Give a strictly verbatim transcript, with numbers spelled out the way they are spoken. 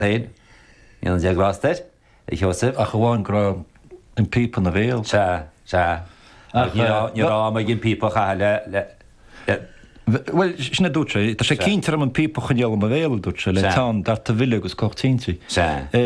Dain, Ian de Glaster, ich hoffe. Ach, bháin gra an pípa na bhéal. Se, se. Ní rá me gin pípa chaile le... Well, sinna dúte, tá sé cíntar am an pípa chuneal am a bhéal dúte le tán dar ta bhile agus cochtínti. Se.